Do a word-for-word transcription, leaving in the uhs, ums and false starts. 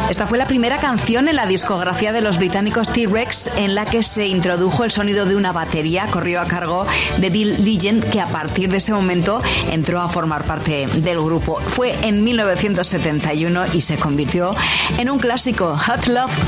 Esta fue la primera canción en la discografía de los británicos T-Rex en la que se introdujo el sonido de una batería. Corrió a cargo de Bill Legend, que a partir de ese momento entró a formar parte del grupo. Fue en mil novecientos setenta y uno y se convirtió en un clásico. Hot Love